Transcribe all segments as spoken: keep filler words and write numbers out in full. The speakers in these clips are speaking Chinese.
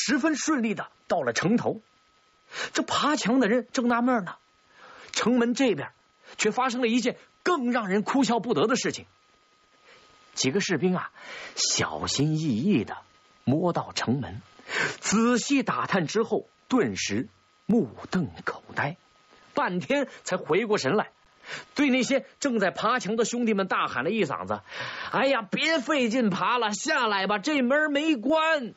十分顺利的到了城头。这爬墙的人正纳闷呢，城门这边却发生了一件更让人哭笑不得的事情。几个士兵啊，小心翼翼的摸到城门，仔细打探之后，顿时目瞪口呆，半天才回过神来，对那些正在爬墙的兄弟们大喊了一嗓子：“哎呀，别费劲爬了，下来吧，这门没关。”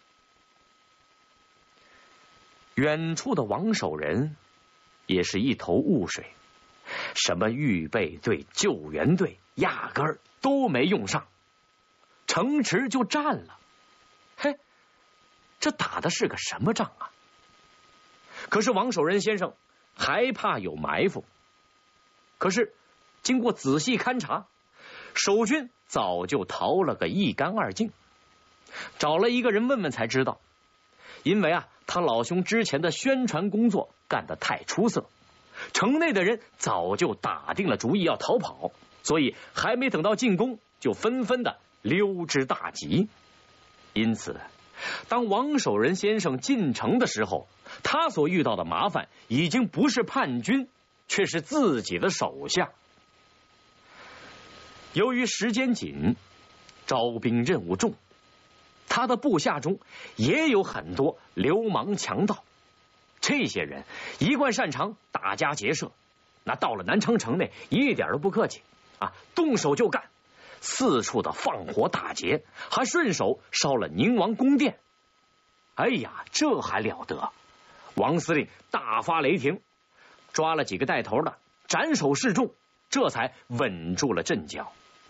远处的王守仁也是一头雾水，什么预备队、救援队，压根儿都没用上，城池就占了。嘿，这打的是个什么仗啊？可是王守仁先生还怕有埋伏，可是经过仔细勘察，守军早就逃了个一干二净。找了一个人问问才知道，因为啊，他老兄之前的宣传工作干得太出色，城内的人早就打定了主意要逃跑，所以还没等到进攻，就纷纷的溜之大吉。因此当王守仁先生进城的时候，他所遇到的麻烦已经不是叛军，却是自己的手下。由于时间紧，招兵任务重，他的部下中也有很多流氓强盗，这些人一贯擅长打家劫舍，那到了南昌城内一点都不客气啊，动手就干，四处的放火打劫，还顺手烧了宁王宫殿。哎呀，这还了得！王司令大发雷霆，抓了几个带头的，斩首示众，这才稳住了阵脚。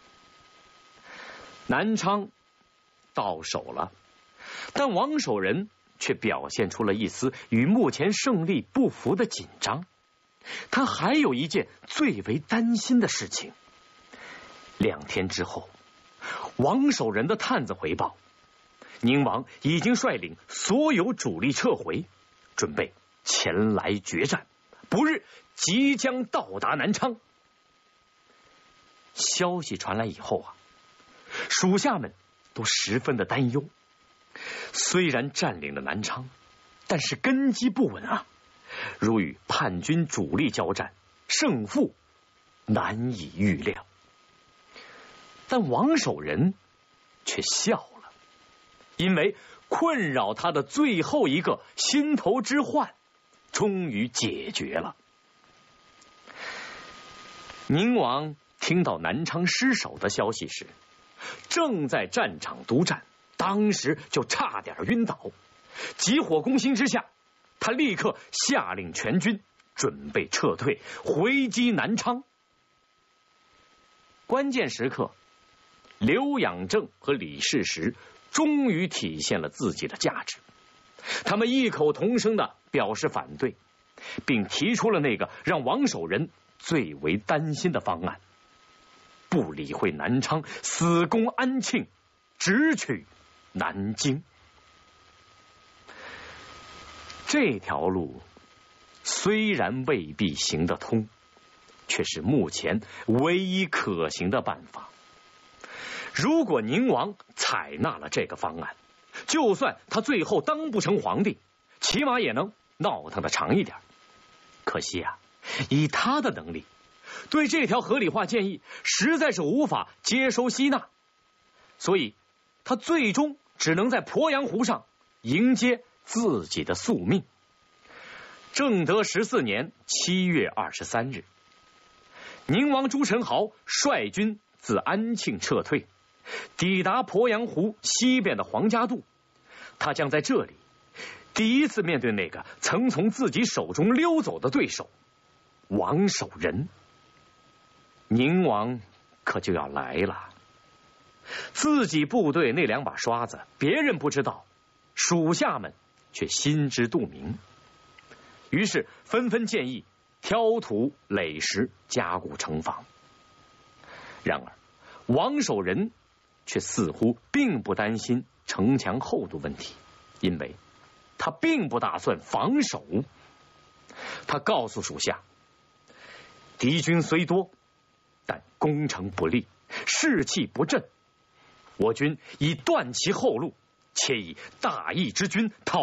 南昌到手了，但王守仁却表现出了一丝与目前胜利不符的紧张。他还有一件最为担心的事情。两天之后，王守仁的探子回报，宁王已经率领所有主力撤回，准备前来决战，不日即将到达南昌。消息传来以后啊，属下们都十分的担忧。虽然占领了南昌，但是根基不稳啊，如与叛军主力交战，胜负难以预料。但王守仁却笑了，因为困扰他的最后一个心头之患终于解决了。宁王听到南昌失守的消息时，正在战场督战，当时就差点晕倒。急火攻心之下，他立刻下令全军准备撤退，回击南昌。关键时刻，刘养正和李世石终于体现了自己的价值，他们异口同声地表示反对，并提出了那个让王守仁最为担心的方案：不理会南昌，死攻安庆，直取南京。这条路虽然未必行得通，却是目前唯一可行的办法。如果宁王采纳了这个方案，就算他最后当不成皇帝，起码也能闹腾的长一点。可惜啊，以他的能力，对这条合理化建议实在是无法接收吸纳，所以他最终只能在鄱阳湖上迎接自己的宿命。正德十四年七月二十三日，宁王朱宸濠率军自安庆撤退，抵达鄱阳湖西边的黄家渡。他将在这里第一次面对那个曾从自己手中溜走的对手王守仁。宁王可就要来了，自己部队那两把刷子别人不知道，属下们却心知肚明，于是纷纷建议挑土垒石，加固城防。然而王守仁却似乎并不担心城墙厚度问题，因为他并不打算防守。他告诉属下，敌军虽多，但攻城不利，士气不振，我军已断其后路，且以大义之君讨